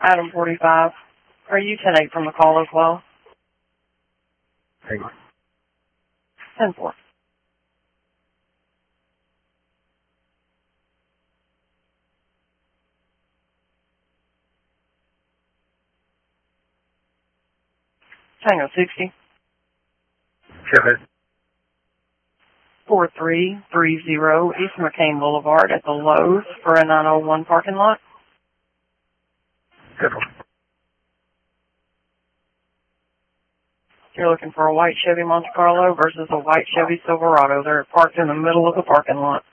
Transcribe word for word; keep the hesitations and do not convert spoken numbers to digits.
Item forty-five. Are you ten eight from the call as well? Hang on. ten four. Tango sixty. Go ahead. four three three zero East McCain Boulevard at the Lowe's for a nine oh one parking lot. Go ahead. You're looking for a white Chevy Monte Carlo versus a white Chevy Silverado. They're parked in the middle of the parking lot.